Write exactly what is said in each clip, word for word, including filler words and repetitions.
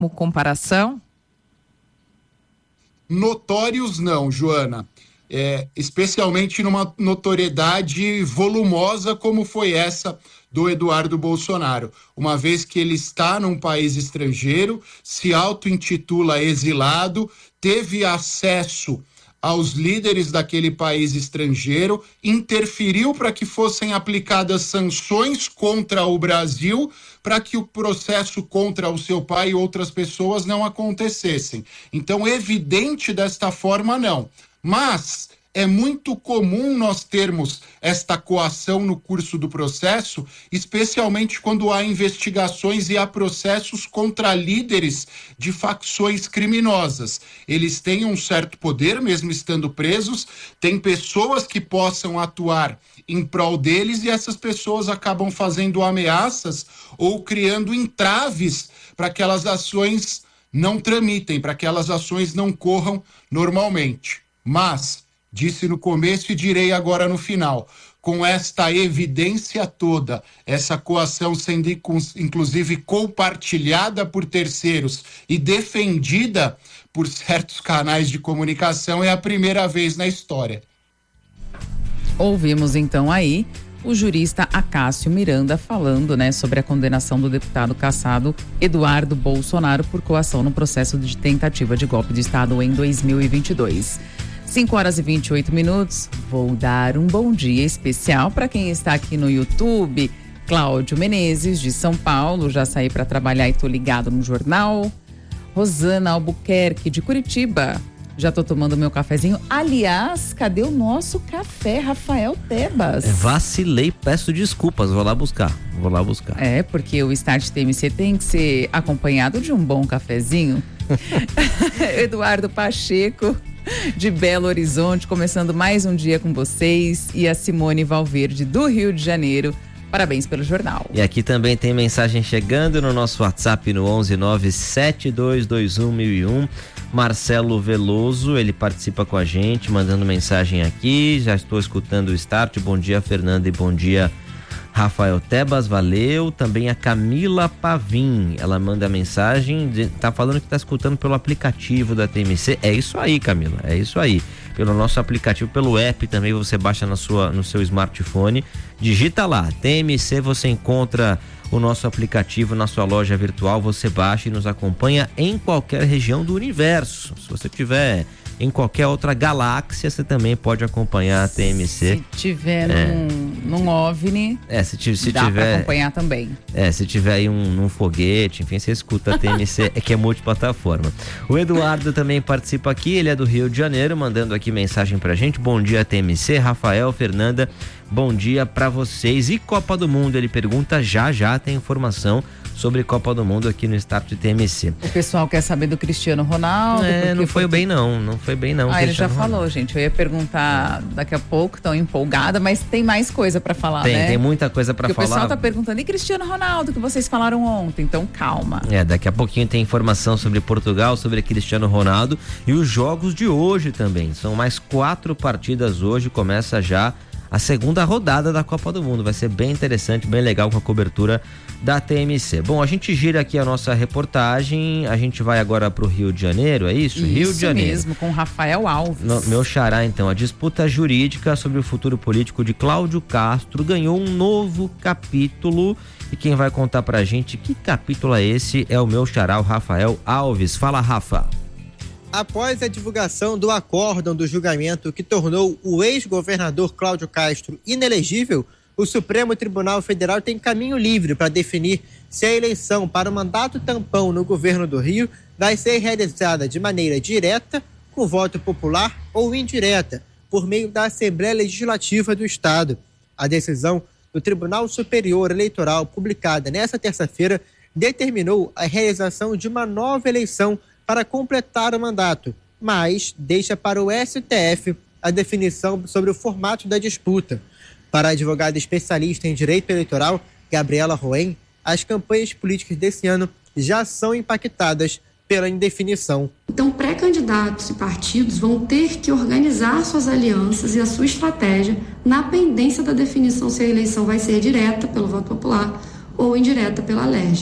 Como comparação? Notórios não, Joana. É, especialmente numa notoriedade volumosa como foi essa do Eduardo Bolsonaro, uma vez que ele está num país estrangeiro, se auto-intitula exilado, teve acesso aos líderes daquele país estrangeiro, interferiu para que fossem aplicadas sanções contra o Brasil, para que o processo contra o seu pai e outras pessoas não acontecessem. Então, evidente desta forma, não. Mas é muito comum nós termos esta coação no curso do processo, especialmente quando há investigações e há processos contra líderes de facções criminosas. Eles têm um certo poder, mesmo estando presos, tem pessoas que possam atuar em prol deles e essas pessoas acabam fazendo ameaças ou criando entraves para que aquelas ações não tramitem, para que aquelas ações não corram normalmente. Mas disse no começo e direi agora no final, com esta evidência toda, essa coação sendo inclusive compartilhada por terceiros e defendida por certos canais de comunicação, é a primeira vez na história. Ouvimos então aí o jurista Acácio Miranda falando, né, sobre a condenação do deputado cassado Eduardo Bolsonaro por coação no processo de tentativa de golpe de Estado em dois mil e vinte e dois. cinco horas e vinte e oito minutos. Vou dar um bom dia especial para quem está aqui no YouTube. Cláudio Menezes, de São Paulo, já saí para trabalhar e tô ligado no jornal. Rosana Albuquerque, de Curitiba. Já tô tomando meu cafezinho. Aliás, cadê o nosso café, Rafael Tebas? É, vacilei, peço desculpas, vou lá buscar. Vou lá buscar. É, porque o Start T M C tem que ser acompanhado de um bom cafezinho. Eduardo Pacheco, de Belo Horizonte, começando mais um dia com vocês, e a Simone Valverde, do Rio de Janeiro. Parabéns pelo jornal. E aqui também tem mensagem chegando no nosso WhatsApp no onze nove sete dois dois um mil e um. Marcelo Veloso, ele participa com a gente, mandando mensagem aqui. Já estou escutando o Start. Bom dia, Fernanda, e bom dia, Rafael Tebas, valeu. Também a Camila Pavim, ela manda mensagem, de, tá falando que tá escutando pelo aplicativo da T M C. É isso aí, Camila, é isso aí. Pelo nosso aplicativo, pelo app também, você baixa na sua, no seu smartphone, digita lá, T M C, você encontra o nosso aplicativo na sua loja virtual, você baixa e nos acompanha em qualquer região do universo. Se você tiver em qualquer outra galáxia, você também pode acompanhar a T M C. Se tiver é. num, num OVNI, é, se, se dá tiver, pra acompanhar também. É, se tiver aí um, num foguete, enfim, você escuta a T M C, é que é multiplataforma. O Eduardo também participa aqui, ele é do Rio de Janeiro, mandando aqui mensagem pra gente. Bom dia, T M C, Rafael, Fernanda, bom dia pra vocês. E Copa do Mundo, ele pergunta, já já tem informação sobre Copa do Mundo aqui no Start T M C. O pessoal quer saber do Cristiano Ronaldo. É, não foi bem não, não foi bem não. Ah, ele já falou, Ronaldo. Gente, eu ia perguntar daqui a pouco, tão empolgada, mas tem mais coisa pra falar, tem, né? Tem muita coisa pra Porque falar. O pessoal tá perguntando, e Cristiano Ronaldo, que vocês falaram ontem, então calma. É, daqui a pouquinho tem informação sobre Portugal, sobre Cristiano Ronaldo e os jogos de hoje também. São mais quatro partidas hoje, começa já a segunda rodada da Copa do Mundo. Vai ser bem interessante, bem legal com a cobertura da T M C. Bom, a gente gira aqui a nossa reportagem, a gente vai agora pro Rio de Janeiro, é isso? Isso Rio de Janeiro. Mesmo, com Rafael Alves. No, meu xará, então, a disputa jurídica sobre o futuro político de Cláudio Castro ganhou um novo capítulo, e quem vai contar pra gente que capítulo é esse é o meu xará, o Rafael Alves. Fala, Rafa. Após a divulgação do acórdão do julgamento que tornou o ex-governador Cláudio Castro inelegível, o Supremo Tribunal Federal tem caminho livre para definir se a eleição para o mandato tampão no governo do Rio vai ser realizada de maneira direta, com voto popular, ou indireta, por meio da Assembleia Legislativa do Estado. A decisão do Tribunal Superior Eleitoral, publicada nesta terça-feira, determinou a realização de uma nova eleição para completar o mandato, mas deixa para o S T F a definição sobre o formato da disputa. Para a advogada especialista em direito eleitoral, Gabriela Roen, as campanhas políticas desse ano já são impactadas pela indefinição. Então, pré-candidatos e partidos vão ter que organizar suas alianças e a sua estratégia na pendência da definição se a eleição vai ser direta pelo voto popular ou indireta pela L E R J.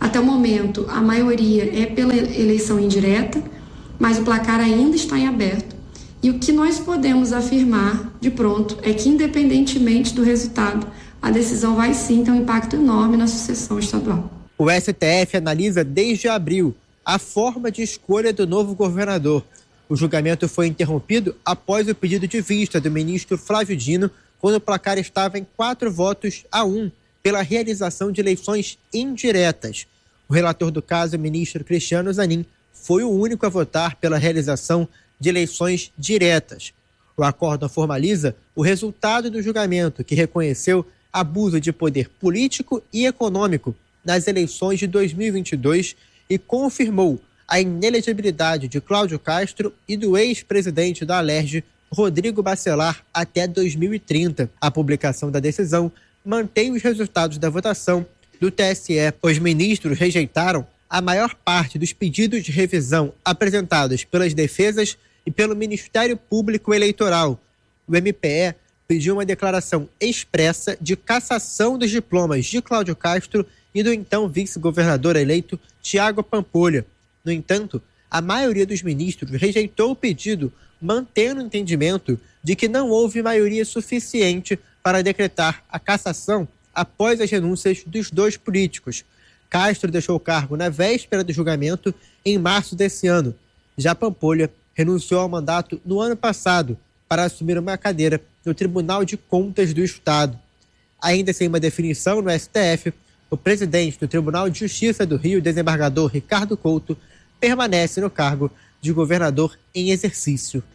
Até o momento, a maioria é pela eleição indireta, mas o placar ainda está em aberto. E o que nós podemos afirmar de pronto é que, independentemente do resultado, a decisão vai sim ter um impacto enorme na sucessão estadual. O S T F analisa desde abril a forma de escolha do novo governador. O julgamento foi interrompido após o pedido de vista do ministro Flávio Dino, quando o placar estava em quatro votos a um pela realização de eleições indiretas. O relator do caso, o ministro Cristiano Zanin, foi o único a votar pela realização de eleições diretas. O acórdão formaliza o resultado do julgamento, que reconheceu abuso de poder político e econômico nas eleições de dois mil e vinte e dois e confirmou a inelegibilidade de Cláudio Castro e do ex-presidente da Alerj, Rodrigo Bacelar, até dois mil e trinta. A publicação da decisão mantém os resultados da votação do T S E. Os ministros rejeitaram a maior parte dos pedidos de revisão apresentados pelas defesas e pelo Ministério Público Eleitoral. O M P E pediu uma declaração expressa de cassação dos diplomas de Cláudio Castro e do então vice-governador eleito Tiago Pampolha. No entanto, a maioria dos ministros rejeitou o pedido, mantendo o entendimento de que não houve maioria suficiente para decretar a cassação após as renúncias dos dois políticos. Castro deixou o cargo na véspera do julgamento, em março desse ano. Já Pampolha renunciou ao mandato no ano passado para assumir uma cadeira no Tribunal de Contas do Estado. Ainda sem uma definição no S T F, o presidente do Tribunal de Justiça do Rio, desembargador Ricardo Couto, permanece no cargo de governador em exercício.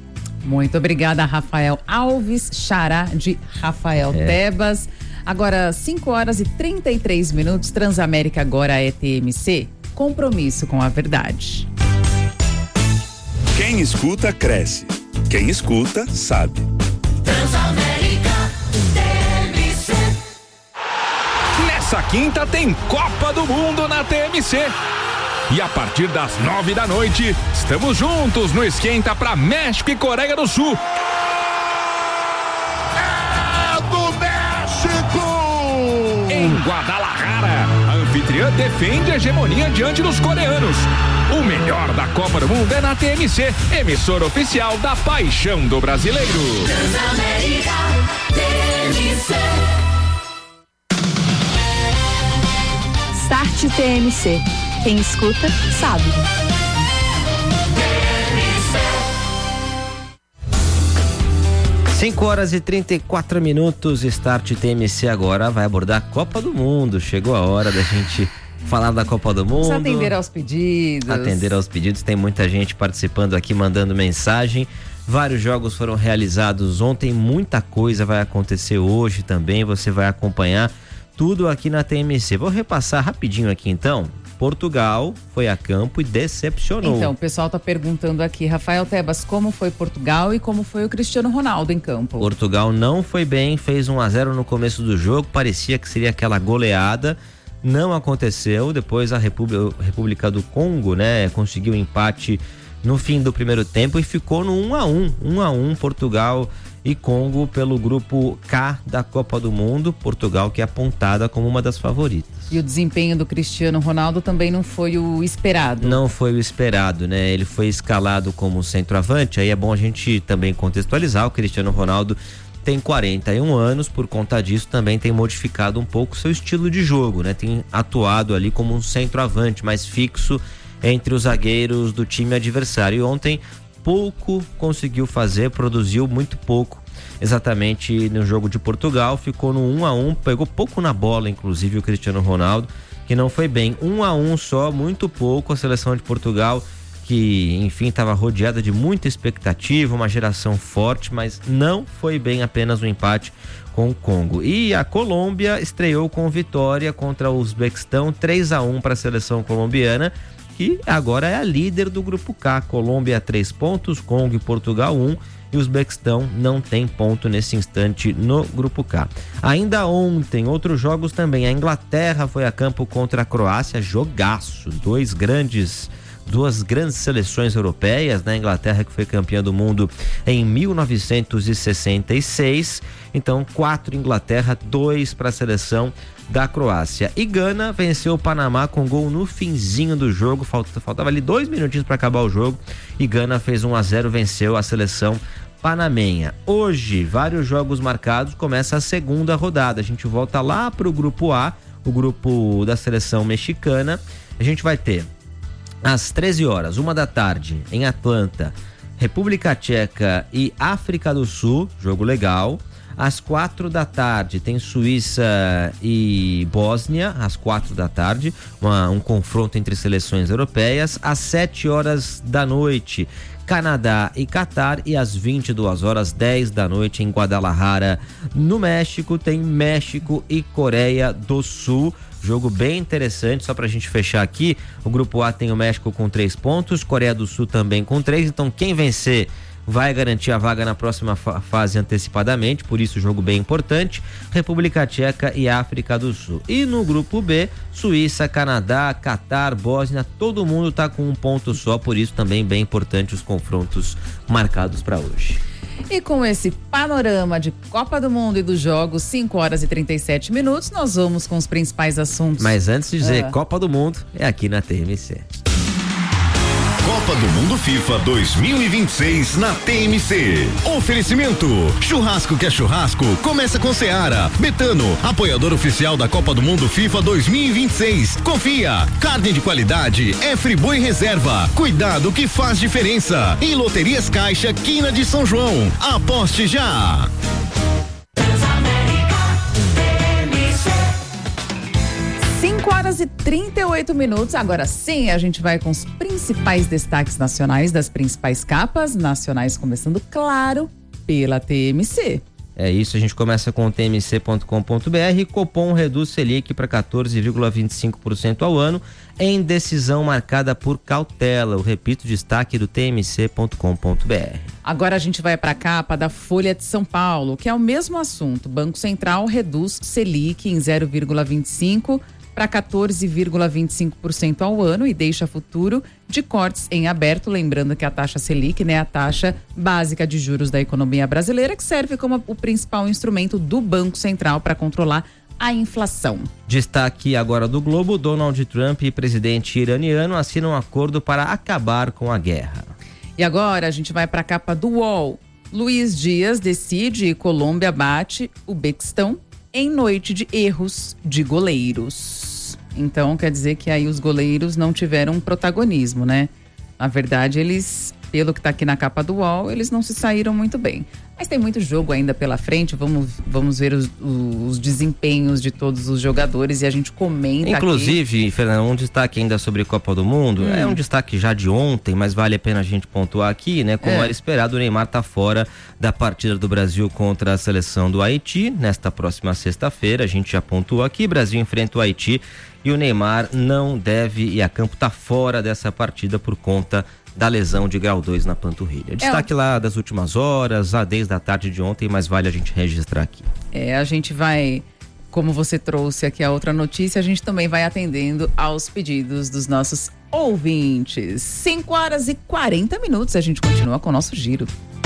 Muito obrigada, Rafael Alves, xará de Rafael é. Tebas. Agora, cinco horas e trinta e três minutos, Transamérica agora é T M C, compromisso com a verdade. Quem escuta, cresce. Quem escuta, sabe. Transamérica T M C. Nessa quinta tem Copa do Mundo na T M C. E a partir das nove da noite, estamos juntos no Esquenta para México e Coreia do Sul. É do México! Em Guadalajara, a anfitriã defende a hegemonia diante dos coreanos. O melhor da Copa do Mundo é na T M C, emissora oficial da paixão do brasileiro. Transamérica T M C. Start T M C. Quem escuta, sabe. cinco horas e trinta e quatro minutos, Start T M C agora vai abordar a Copa do Mundo. Chegou a hora da gente falar da Copa do Mundo. Só atender aos pedidos. Atender aos pedidos, tem muita gente participando aqui, mandando mensagem. Vários jogos foram realizados ontem, muita coisa vai acontecer hoje também, você vai acompanhar tudo aqui na T M C. Vou repassar rapidinho aqui então. Portugal foi a campo e decepcionou. Então, o pessoal tá perguntando aqui, Rafael Tebas, como foi Portugal e como foi o Cristiano Ronaldo em campo? Portugal não foi bem, fez um a zero no começo do jogo, parecia que seria aquela goleada, não aconteceu. Depois a República, República do Congo, né, conseguiu empate no fim do primeiro tempo e ficou no um a um, um a um, Portugal e Congo pelo grupo K da Copa do Mundo. Portugal que é apontada como uma das favoritas. E o desempenho do Cristiano Ronaldo também não foi o esperado. Não foi o esperado, né? Ele foi escalado como centroavante, aí é bom a gente também contextualizar. O Cristiano Ronaldo tem quarenta e um anos, por conta disso também tem modificado um pouco seu estilo de jogo, né? Tem atuado ali como um centroavante mais fixo entre os zagueiros do time adversário. E ontem pouco conseguiu fazer, produziu muito pouco exatamente no jogo de Portugal, ficou no um a um, pegou pouco na bola, inclusive o Cristiano Ronaldo, que não foi bem, um a um só, muito pouco. A seleção de Portugal, que enfim estava rodeada de muita expectativa, uma geração forte, mas não foi bem, apenas um empate com o Congo. E a Colômbia estreou com vitória contra o Uzbequistão, três a um para a seleção colombiana, que agora é a líder do grupo K. Colômbia três pontos, Congo e Portugal um, e o Uzbequistão não tem ponto nesse instante no grupo K. Ainda ontem, outros jogos também. A Inglaterra foi a campo contra a Croácia, jogaço, dois grandes duas grandes seleções europeias, né? A Inglaterra, que foi campeã do mundo em mil novecentos e sessenta e seis. Então, quatro Inglaterra, dois para a seleção da Croácia. E Gana venceu o Panamá com gol no finzinho do jogo. Faltava, faltava ali dois minutinhos para acabar o jogo. E Gana fez um a zero, venceu a seleção panamenha. Hoje, vários jogos marcados, começa a segunda rodada. A gente volta lá pro grupo A, o grupo da seleção mexicana. A gente vai ter às treze horas, uma da tarde, em Atlanta, República Tcheca e África do Sul, jogo legal. Às quatro da tarde tem Suíça e Bósnia, às quatro da tarde, uma, um confronto entre seleções europeias. Às sete horas da noite, Canadá e Catar, e às vinte e duas horas, dez da noite, em Guadalajara, no México, tem México e Coreia do Sul. Jogo bem interessante, só pra gente fechar aqui. O grupo A tem o México com três pontos, Coreia do Sul também com três. Então quem vencer vai garantir a vaga na próxima fa- fase antecipadamente, por isso jogo bem importante. República Tcheca e África do Sul. E no grupo B, Suíça, Canadá, Catar, Bósnia, todo mundo tá com um ponto só, por isso também bem importante os confrontos marcados para hoje. E com esse panorama de Copa do Mundo e dos jogos, cinco horas e trinta e sete minutos, nós vamos com os principais assuntos. Mas antes de dizer ah. Copa do Mundo, é aqui na T M C. Copa do Mundo FIFA dois mil e vinte e seis na T M C. Oferecimento: churrasco que é churrasco, começa com Seara. Betano, apoiador oficial da Copa do Mundo FIFA dois mil e vinte e seis. Confia, carne de qualidade é Friboi Reserva. Cuidado que faz diferença. E Loterias Caixa, Quina de São João. Aposte já. cinco horas e trinta e oito minutos. Agora sim, a gente vai com os principais destaques nacionais das principais capas nacionais, começando, claro, pela T M C. É isso, a gente começa com t m c ponto com ponto b r. Copom reduz Selic para quatorze vírgula vinte e cinco por cento ao ano, em decisão marcada por cautela. Eu repito, destaque do t m c ponto com ponto b r. Agora a gente vai para a capa da Folha de São Paulo, que é o mesmo assunto. Banco Central reduz Selic em zero vírgula vinte e cinco por cento para quatorze vírgula vinte e cinco por cento ao ano e deixa futuro de cortes em aberto. Lembrando que a taxa Selic, né, a taxa básica de juros da economia brasileira, que serve como o principal instrumento do Banco Central para controlar a inflação. Destaque agora do Globo: Donald Trump e presidente iraniano assinam um acordo para acabar com a guerra. E agora a gente vai para a capa do U O L. Luiz Dias decide e Colômbia bate o Uzbequistão em noite de erros de goleiros. Então, quer dizer que aí os goleiros não tiveram protagonismo, né? Na verdade, eles, pelo que tá aqui na capa do U O L, eles não se saíram muito bem. Mas tem muito jogo ainda pela frente, vamos, vamos ver os, os desempenhos de todos os jogadores e a gente comenta. Inclusive, aqui. Fernando, um destaque ainda sobre Copa do Mundo, hum. é um destaque já de ontem, mas vale a pena a gente pontuar aqui, né? Como é. era esperado, o Neymar tá fora da partida do Brasil contra a seleção do Haiti, nesta próxima sexta-feira. A gente já pontuou aqui, Brasil enfrenta o Haiti e o Neymar não deve ir a campo, tá fora dessa partida por conta da lesão de grau dois na panturrilha. Destaque é, lá das últimas horas, lá desde a tarde de ontem, mas vale a gente registrar aqui. É, a gente vai, como você trouxe aqui a outra notícia, a gente também vai atendendo aos pedidos dos nossos ouvintes. cinco horas e quarenta minutos, a gente continua com o nosso giro.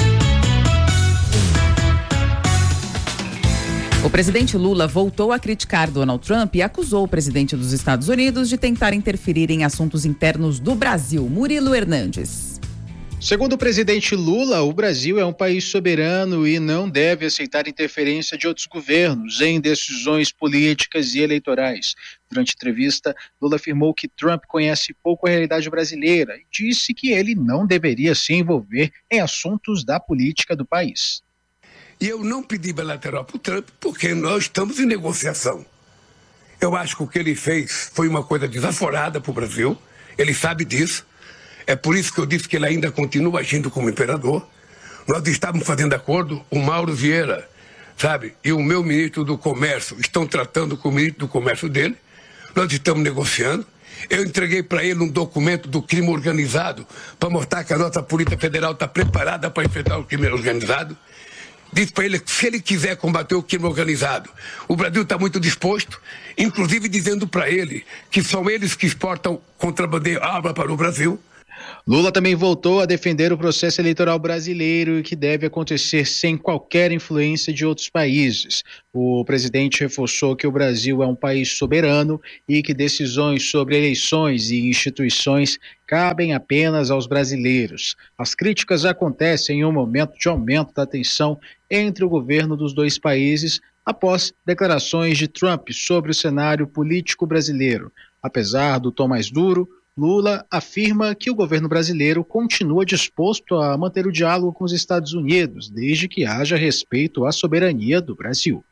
O presidente Lula voltou a criticar Donald Trump e acusou o presidente dos Estados Unidos de tentar interferir em assuntos internos do Brasil. Murilo Hernandes. Segundo o presidente Lula, o Brasil é um país soberano e não deve aceitar interferência de outros governos em decisões políticas e eleitorais. Durante a entrevista, Lula afirmou que Trump conhece pouco a realidade brasileira e disse que ele não deveria se envolver em assuntos da política do país. E eu não pedi bilateral para o Trump porque nós estamos em negociação. Eu acho que o que ele fez foi uma coisa desaforada para o Brasil. Ele sabe disso. É por isso que eu disse que ele ainda continua agindo como imperador. Nós estávamos fazendo acordo, o Mauro Vieira, sabe, e o meu ministro do Comércio estão tratando com o ministro do Comércio dele. Nós estamos negociando. Eu entreguei para ele um documento do crime organizado para mostrar que a nossa Polícia Federal está preparada para enfrentar o crime organizado. Disse para ele que se ele quiser combater o crime organizado, o Brasil está muito disposto, inclusive dizendo para ele que são eles que exportam contrabandeiro arma para o Brasil, Lula também voltou a defender o processo eleitoral brasileiro e que deve acontecer sem qualquer influência de outros países. O presidente reforçou que o Brasil é um país soberano e que decisões sobre eleições e instituições cabem apenas aos brasileiros. As críticas acontecem em um momento de aumento da tensão entre o governo dos dois países após declarações de Trump sobre o cenário político brasileiro. Apesar do tom mais duro, Lula afirma que o governo brasileiro continua disposto a manter o diálogo com os Estados Unidos, desde que haja respeito à soberania do Brasil.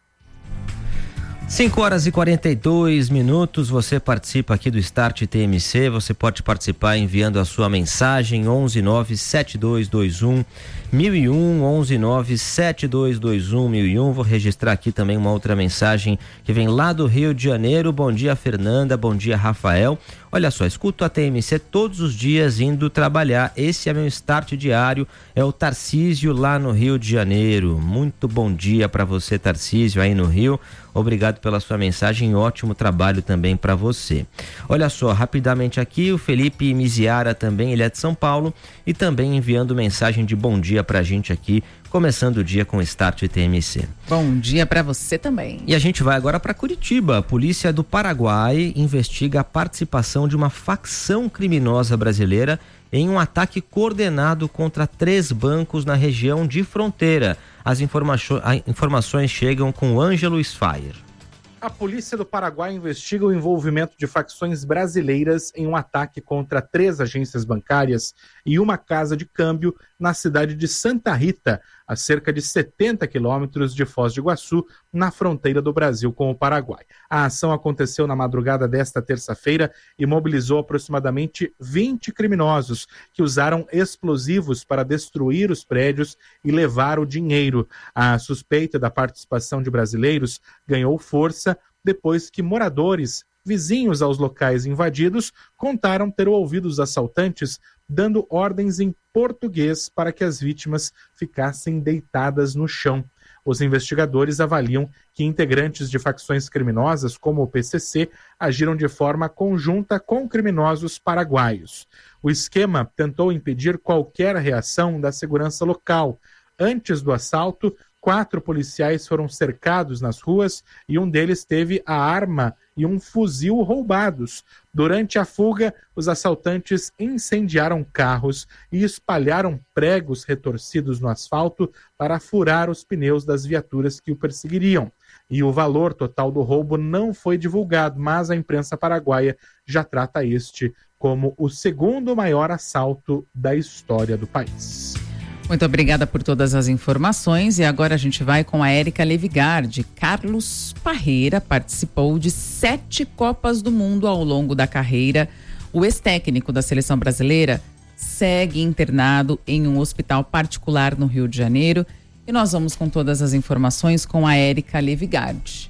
cinco horas e quarenta e dois minutos, você participa aqui do Start T M C, você pode participar enviando a sua mensagem onze nove sete dois dois um mil e um, onze nove sete dois dois um mil e um. Vou registrar aqui também uma outra mensagem que vem lá do Rio de Janeiro. Bom dia, Fernanda, bom dia, Rafael. Olha só, escuto a T M C todos os dias indo trabalhar. Esse é meu start diário, é o Tarcísio lá no Rio de Janeiro. Muito bom dia para você, Tarcísio, aí no Rio. Obrigado pela sua mensagem, ótimo trabalho também para você. Olha só, rapidamente aqui, o Felipe Miziara também, ele é de São Paulo e também enviando mensagem de bom dia pra gente aqui, começando o dia com o Start T M C. Bom dia para você também. E a gente vai agora para Curitiba. A polícia do Paraguai investiga a participação de uma facção criminosa brasileira em um ataque coordenado contra três bancos na região de fronteira. As informa- informações chegam com Ângelo Sfire. A polícia do Paraguai investiga o envolvimento de facções brasileiras em um ataque contra três agências bancárias e uma casa de câmbio na cidade de Santa Rita, a cerca de setenta quilômetros de Foz do Iguaçu, na fronteira do Brasil com o Paraguai. A ação aconteceu na madrugada desta terça-feira e mobilizou aproximadamente vinte criminosos que usaram explosivos para destruir os prédios e levar o dinheiro. A suspeita da participação de brasileiros ganhou força depois que moradores vizinhos aos locais invadidos contaram ter ouvido os assaltantes dando ordens em português para que as vítimas ficassem deitadas no chão. Os investigadores avaliam que integrantes de facções criminosas, como o P C C, agiram de forma conjunta com criminosos paraguaios. O esquema tentou impedir qualquer reação da segurança local. Antes do assalto, quatro policiais foram cercados nas ruas e um deles teve a arma e um fuzil roubados. Durante a fuga, os assaltantes incendiaram carros e espalharam pregos retorcidos no asfalto para furar os pneus das viaturas que o perseguiriam. E o valor total do roubo não foi divulgado, mas a imprensa paraguaia já trata este como o segundo maior assalto da história do país. Muito obrigada por todas as informações e agora a gente vai com a Érica Levigard. Carlos Parreira participou de sete Copas do Mundo ao longo da carreira. O ex-técnico da seleção brasileira segue internado em um hospital particular no Rio de Janeiro e nós vamos com todas as informações com a Érica Levigard.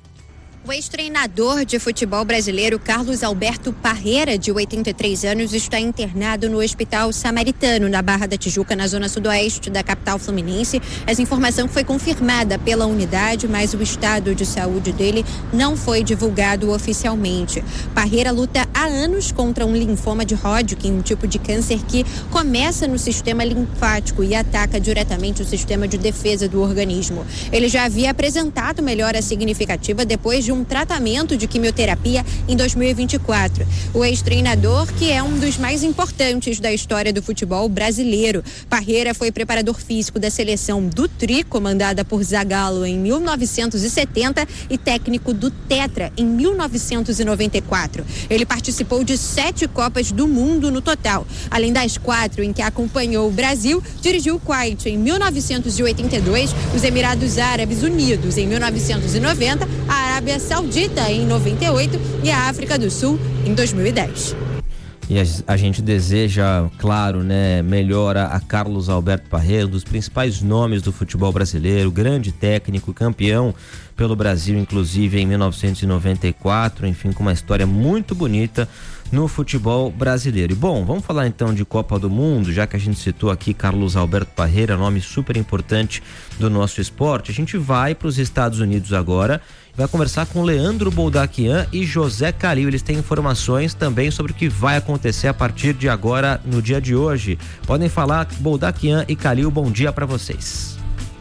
O ex-treinador de futebol brasileiro Carlos Alberto Parreira, de oitenta e três anos, está internado no Hospital Samaritano, na Barra da Tijuca, na zona sudoeste da capital fluminense. Essa informação foi confirmada pela unidade, mas o estado de saúde dele não foi divulgado oficialmente. Parreira luta há anos contra um linfoma de Hodgkin, um tipo de câncer que começa no sistema linfático e ataca diretamente o sistema de defesa do organismo. Ele já havia apresentado melhora significativa depois de um tratamento de quimioterapia em dois mil e vinte e quatro. O ex-treinador, que é um dos mais importantes da história do futebol brasileiro. Parreira foi preparador físico da seleção do Tri, comandada por Zagallo em mil novecentos e setenta, e técnico do Tetra em mil novecentos e noventa e quatro. Ele participou de sete Copas do Mundo no total. Além das quatro em que acompanhou o Brasil, dirigiu o Kuwait em mil novecentos e oitenta e dois, os Emirados Árabes Unidos em mil novecentos e noventa, a Arábia Saudita em noventa e oito e a África do Sul em dois mil e dez. E a, a gente deseja, claro, né, melhora a Carlos Alberto Parreira, um dos principais nomes do futebol brasileiro, grande técnico, campeão pelo Brasil, inclusive em mil novecentos e noventa e quatro, enfim, com uma história muito bonita no futebol brasileiro. E bom, vamos falar então de Copa do Mundo, já que a gente citou aqui Carlos Alberto Parreira, nome super importante do nosso esporte. A gente vai para os Estados Unidos agora, vai conversar com Leandro Boldaquian e José Calil. Eles têm informações também sobre o que vai acontecer a partir de agora, no dia de hoje. Podem falar, Boldaquian e Calil, bom dia para vocês.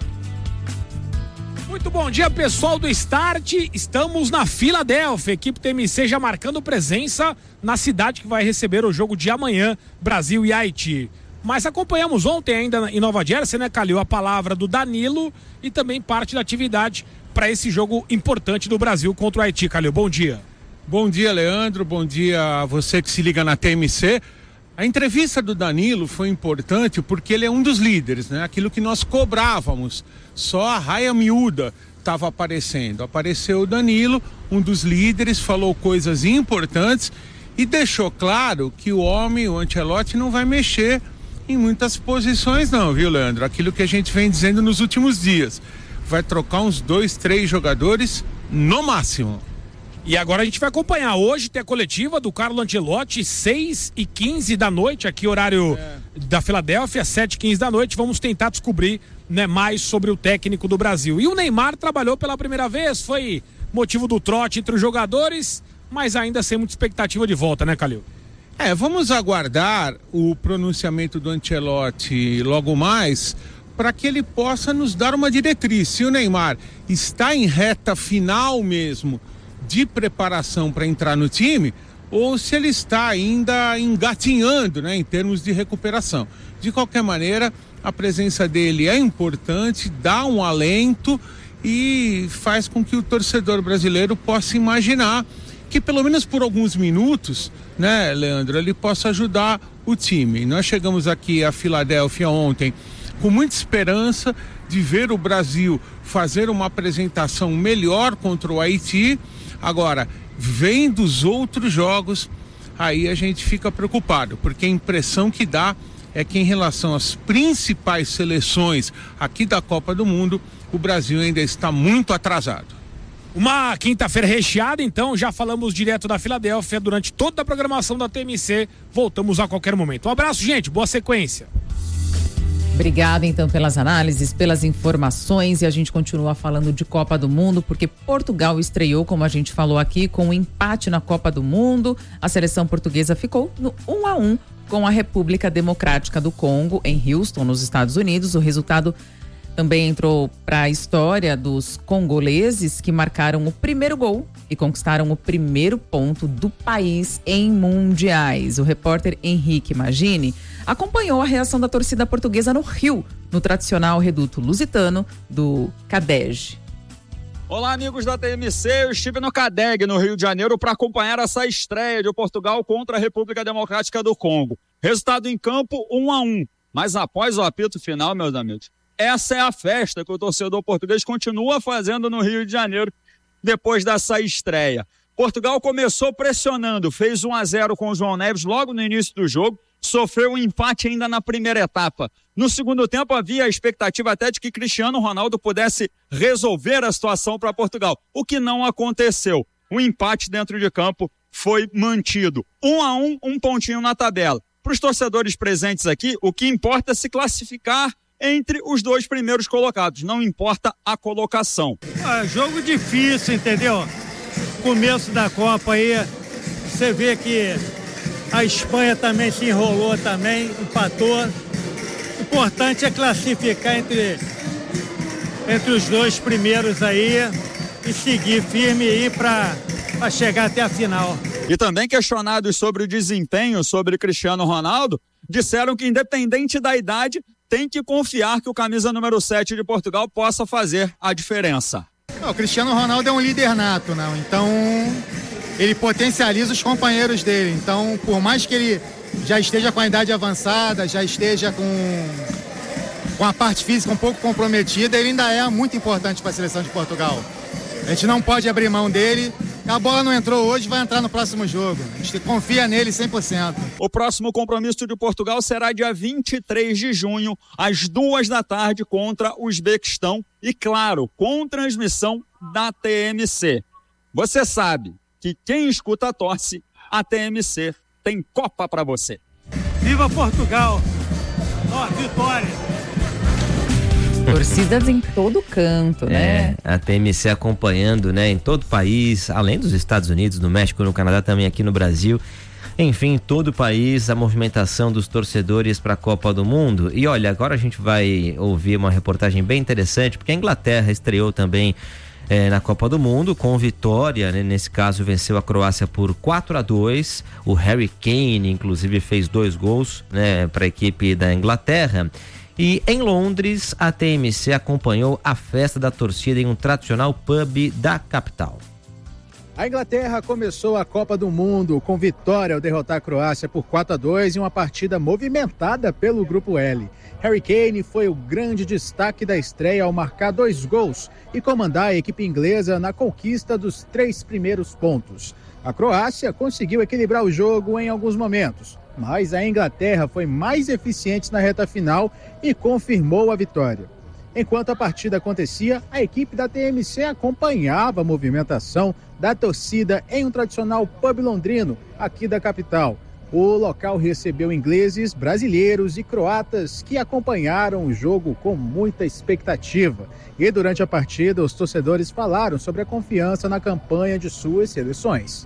Muito bom dia, pessoal do Start. Estamos na Filadélfia, equipe T M C já marcando presença na cidade que vai receber o jogo de amanhã, Brasil e Haiti. Mas acompanhamos ontem ainda em Nova Jersey, né, Calil, a palavra do Danilo e também parte da atividade para esse jogo importante do Brasil contra o Haiti. Calil, bom dia. Bom dia, Leandro, bom dia a você que se liga na T M C. A entrevista do Danilo foi importante porque ele é um dos líderes, né? Aquilo que nós cobrávamos, só a raia miúda estava aparecendo. Apareceu o Danilo, um dos líderes, falou coisas importantes e deixou claro que o homem, o Ancelotti, não vai mexer em muitas posições não, viu, Leandro? Aquilo que a gente vem dizendo nos últimos dias. Vai trocar uns dois, três jogadores no máximo. E agora a gente vai acompanhar. Hoje tem a coletiva do Carlo Ancelotti, seis e quinze da noite, aqui horário é. da Filadélfia, sete e quinze da noite. Vamos tentar descobrir, né, mais sobre o técnico do Brasil. E o Neymar trabalhou pela primeira vez, foi motivo do trote entre os jogadores, mas ainda sem muita expectativa de volta, né, Calil? É, vamos aguardar o pronunciamento do Ancelotti logo mais, para que ele possa nos dar uma diretriz. Se o Neymar está em reta final mesmo de preparação para entrar no time, ou se ele está ainda engatinhando, né, em termos de recuperação. De qualquer maneira, a presença dele é importante, dá um alento e faz com que o torcedor brasileiro possa imaginar que pelo menos por alguns minutos, né, Leandro, ele possa ajudar o time. Nós chegamos aqui a Filadélfia ontem com muita esperança de ver o Brasil fazer uma apresentação melhor contra o Haiti. Agora, vendo os outros jogos, aí a gente fica preocupado, porque a impressão que dá é que em relação às principais seleções aqui da Copa do Mundo, o Brasil ainda está muito atrasado. Uma quinta-feira recheada, então, já falamos direto da Filadélfia durante toda a programação da T M C. Voltamos a qualquer momento. Um abraço, gente, boa sequência. Obrigada, então, pelas análises, pelas informações, e a gente continua falando de Copa do Mundo, porque Portugal estreou, como a gente falou aqui, com um empate na Copa do Mundo. A seleção portuguesa ficou no um a um com a República Democrática do Congo, em Houston, nos Estados Unidos. O resultado também entrou para a história dos congoleses, que marcaram o primeiro gol e conquistaram o primeiro ponto do país em mundiais. O repórter Henrique Magini acompanhou a reação da torcida portuguesa no Rio, no tradicional reduto lusitano do Cadege. Olá, amigos da T M C, eu estive no Cadeg, no Rio de Janeiro, para acompanhar essa estreia de Portugal contra a República Democrática do Congo. Resultado em campo, um a um. Mas após o apito final, meus amigos, essa é a festa que o torcedor português continua fazendo no Rio de Janeiro depois dessa estreia. Portugal começou pressionando, fez um a zero com o João Neves logo no início do jogo, sofreu um empate ainda na primeira etapa. No segundo tempo havia a expectativa até de que Cristiano Ronaldo pudesse resolver a situação para Portugal, o que não aconteceu. O empate dentro de campo foi mantido. Um a um, um pontinho na tabela. Para os torcedores presentes aqui, o que importa é se classificar entre os dois primeiros colocados, não importa a colocação. Ah, jogo difícil, entendeu? Começo da Copa aí, você vê que a Espanha também se enrolou também, empatou. O importante é classificar entre, entre os dois primeiros aí e seguir firme aí para chegar até a final. E também questionados sobre o desempenho sobre Cristiano Ronaldo, disseram que independente da idade, tem que confiar que o camisa número sete de Portugal possa fazer a diferença. O Cristiano Ronaldo é um líder nato, né? Então ele potencializa os companheiros dele. Então, por mais que ele já esteja com a idade avançada, já esteja com, com a parte física um pouco comprometida, ele ainda é muito importante para a seleção de Portugal. A gente não pode abrir mão dele A bola não entrou hoje, vai entrar no próximo jogo. A gente confia nele cem por cento. O próximo compromisso de Portugal será dia vinte e três de junho, às duas da tarde, contra o Uzbequistão. E, claro, com transmissão da T M C. Você sabe que quem escuta torce, a T M C tem Copa para você. Viva Portugal! Ó, vitória! Torcidas em todo canto, né? É, a T M C acompanhando, né, em todo o país, além dos Estados Unidos, no México, no Canadá, também aqui no Brasil. Enfim, em todo o país, a movimentação dos torcedores para a Copa do Mundo. E olha, agora a gente vai ouvir uma reportagem bem interessante, porque a Inglaterra estreou também É, na Copa do Mundo, com vitória, né? Nesse caso venceu a Croácia por quatro a dois, o Harry Kane inclusive fez dois gols, né, para a equipe da Inglaterra. E em Londres a T M C acompanhou a festa da torcida em um tradicional pub da capital. A Inglaterra começou a Copa do Mundo com vitória ao derrotar a Croácia por quatro a dois em uma partida movimentada pelo Grupo L. Harry Kane foi o grande destaque da estreia ao marcar dois gols e comandar a equipe inglesa na conquista dos três primeiros pontos. A Croácia conseguiu equilibrar o jogo em alguns momentos, mas a Inglaterra foi mais eficiente na reta final e confirmou a vitória. Enquanto a partida acontecia, a equipe da T M C acompanhava a movimentação da torcida em um tradicional pub londrino aqui da capital. O local recebeu ingleses, brasileiros e croatas que acompanharam o jogo com muita expectativa. E durante a partida, os torcedores falaram sobre a confiança na campanha de suas seleções.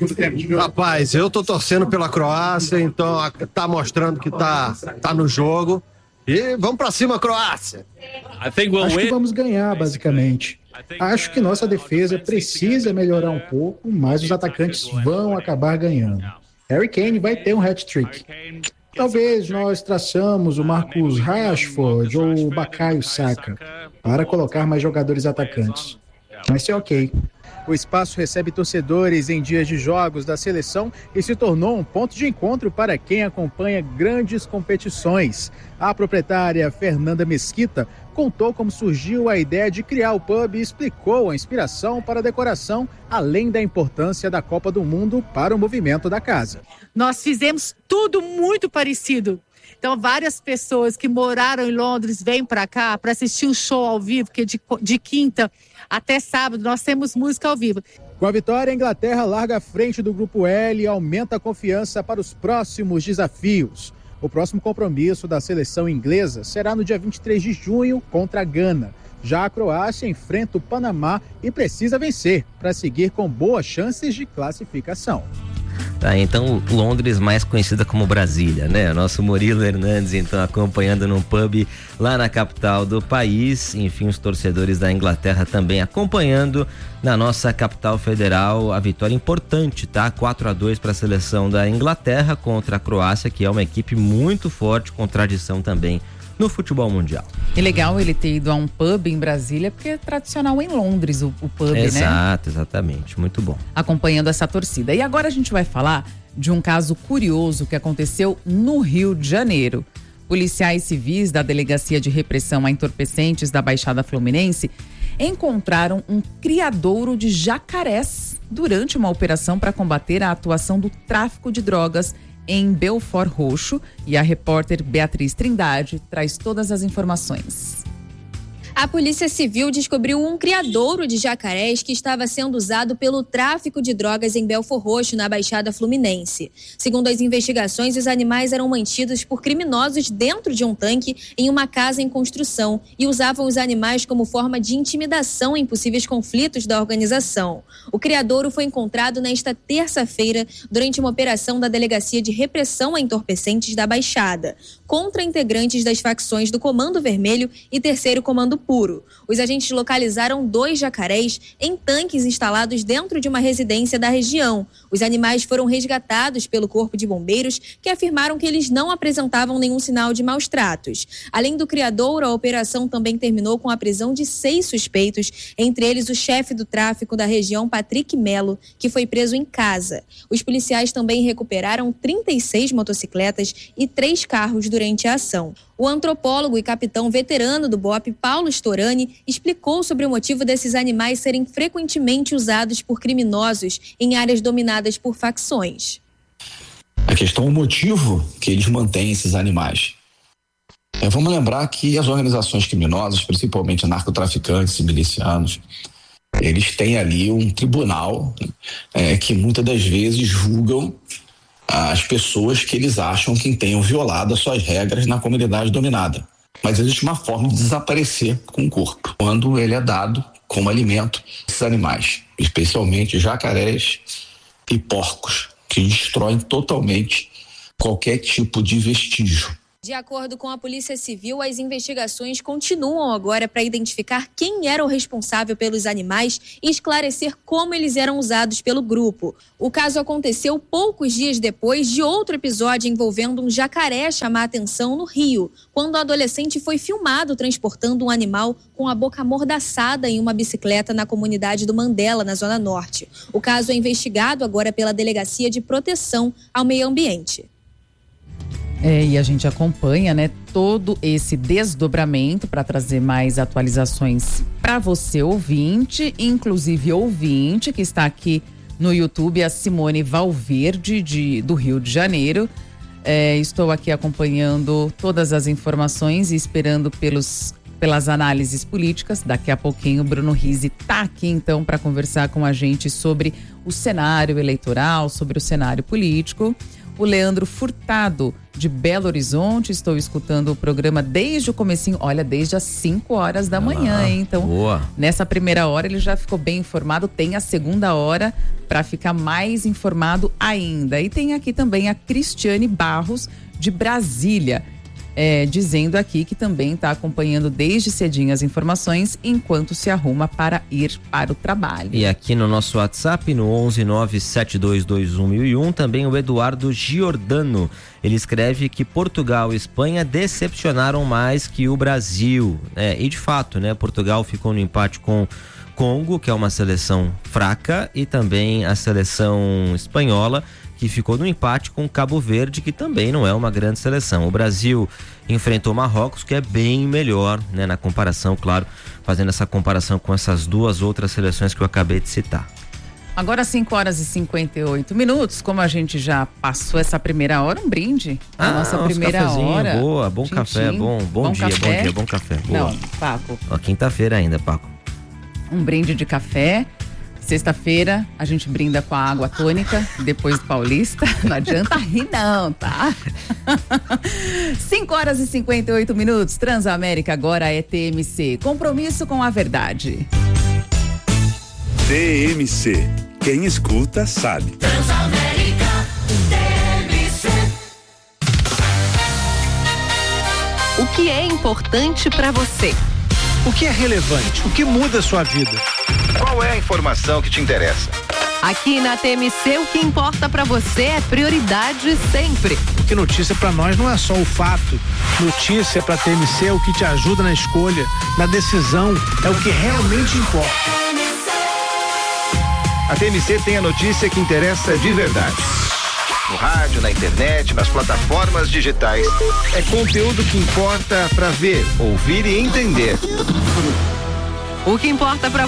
Rapaz, eu tô torcendo pela Croácia, então tá mostrando que tá, tá no jogo. E vamos pra cima, Croácia! Acho que vamos ganhar, basicamente. Acho que nossa defesa precisa melhorar um pouco, mas os atacantes vão acabar ganhando. Harry Kane vai ter um hat-trick. Talvez nós traçamos o Marcus Rashford ou o Bukayo Saka para colocar mais jogadores atacantes. Vai ser ok. O espaço recebe torcedores em dias de jogos da seleção e se tornou um ponto de encontro para quem acompanha grandes competições. A proprietária Fernanda Mesquita contou como surgiu a ideia de criar o pub e explicou a inspiração para a decoração, além da importância da Copa do Mundo para o movimento da casa. Nós fizemos tudo muito parecido. Então, várias pessoas que moraram em Londres vêm para cá para assistir um show ao vivo, que de, de quinta até sábado nós temos música ao vivo. Com a vitória, a Inglaterra larga a frente do Grupo L e aumenta a confiança para os próximos desafios. O próximo compromisso da seleção inglesa será no dia vinte e três de junho contra a Gana. Já a Croácia enfrenta o Panamá e precisa vencer para seguir com boas chances de classificação. Tá, então Londres mais conhecida como Brasília, né? Nosso Murilo Hernandes, então, acompanhando num pub lá na capital do país. Enfim, os torcedores da Inglaterra também acompanhando na nossa capital federal a vitória importante, tá? quatro a dois para a seleção da Inglaterra contra a Croácia, que é uma equipe muito forte, com tradição também no futebol mundial. E legal ele ter ido a um pub em Brasília, porque é tradicional em Londres o, o pub, né? Exato, exatamente, muito bom. Acompanhando essa torcida. E agora a gente vai falar de um caso curioso que aconteceu no Rio de Janeiro. Policiais civis da Delegacia de Repressão a Entorpecentes da Baixada Fluminense encontraram um criadouro de jacarés durante uma operação para combater a atuação do tráfico de drogas em Belford Roxo, e a repórter Beatriz Trindade traz todas as informações. A Polícia Civil descobriu um criadouro de jacarés que estava sendo usado pelo tráfico de drogas em Belford Roxo, na Baixada Fluminense. Segundo as investigações, os animais eram mantidos por criminosos dentro de um tanque em uma casa em construção e usavam os animais como forma de intimidação em possíveis conflitos da organização. O criadouro foi encontrado nesta terça-feira durante uma operação da Delegacia de Repressão a Entorpecentes da Baixada, contra integrantes das facções do Comando Vermelho e Terceiro Comando Puro. Os agentes localizaram dois jacarés em tanques instalados dentro de uma residência da região. Os animais foram resgatados pelo Corpo de Bombeiros, que afirmaram que eles não apresentavam nenhum sinal de maus tratos. Além do criadouro, a operação também terminou com a prisão de seis suspeitos, entre eles o chefe do tráfico da região, Patrick Melo, que foi preso em casa. Os policiais também recuperaram trinta e seis motocicletas e três carros durante a ação. O antropólogo e capitão veterano do B O P, Paulo Storani, explicou sobre o motivo desses animais serem frequentemente usados por criminosos em áreas dominadas por facções. A questão é o motivo que eles mantêm esses animais. É, vamos lembrar que as organizações criminosas, principalmente narcotraficantes e milicianos, eles têm ali um tribunal é, que muitas das vezes julgam as pessoas que eles acham que tenham violado as suas regras na comunidade dominada. Mas existe uma forma de desaparecer com o corpo, quando ele é dado como alimento a esses animais, especialmente jacarés e porcos, que destroem totalmente qualquer tipo de vestígio. De acordo com a Polícia Civil, as investigações continuam agora para identificar quem era o responsável pelos animais e esclarecer como eles eram usados pelo grupo. O caso aconteceu poucos dias depois de outro episódio envolvendo um jacaré chamar a atenção no Rio, quando o adolescente foi filmado transportando um animal com a boca amordaçada em uma bicicleta na comunidade do Mandela, na Zona Norte. O caso é investigado agora pela Delegacia de Proteção ao Meio Ambiente. É, e a gente acompanha, né, todo esse desdobramento para trazer mais atualizações para você, ouvinte, inclusive ouvinte que está aqui no YouTube, a Simone Valverde, de, do Rio de Janeiro. É, estou aqui acompanhando todas as informações e esperando pelos, pelas análises políticas. Daqui a pouquinho o Bruno Rizzi está aqui, então, para conversar com a gente sobre o cenário eleitoral, sobre o cenário político. O Leandro Furtado, de Belo Horizonte, estou escutando o programa desde o comecinho, olha, desde as cinco horas da manhã, Ah, hein? Então, boa. nessa primeira hora ele já ficou bem informado, tem a segunda hora para ficar mais informado ainda. E tem aqui também a Cristiane Barros, de Brasília, é, dizendo aqui que também está acompanhando desde cedinho as informações enquanto se arruma para ir para o trabalho. E aqui no nosso WhatsApp, no onze nove sete dois dois um mil e um, também o Eduardo Giordano. Ele escreve que Portugal e Espanha decepcionaram mais que o Brasil. É, e de fato, né? Portugal ficou no empate com Congo, que é uma seleção fraca, e também a seleção espanhola, que ficou no empate com Cabo Verde, que também não é uma grande seleção. O Brasil enfrentou Marrocos, que é bem melhor, né, na comparação, claro, fazendo essa comparação com essas duas outras seleções que eu acabei de citar. Agora cinco horas e cinquenta e oito minutos, como a gente já passou essa primeira hora, um brinde. A Ah, nossa uns primeira cafezinho, hora. boa, bom Tchim, café, tchim. bom, bom, Bom dia, café. bom dia, bom café. Boa. Não, Paco. Ó, quinta-feira ainda, Paco. Um brinde de café. Sexta-feira a gente brinda com a água tônica, depois do Paulista. Não adianta rir não, tá? cinco horas e cinquenta e oito minutos. Transamérica agora é T M C. Compromisso com a verdade. T M C. Quem escuta sabe. Transamérica, T M C. O que é importante para você? O que é relevante? O que muda a sua vida? Qual é a informação que te interessa? Aqui na T M C, o que importa para você é prioridade sempre. Porque notícia para nós não é só o fato. Notícia para T M C é o que te ajuda na escolha, na decisão, é o que realmente importa. A T M C tem a notícia que interessa de verdade. No rádio, na internet, nas plataformas digitais. É conteúdo que importa para ver, ouvir e entender. O que importa para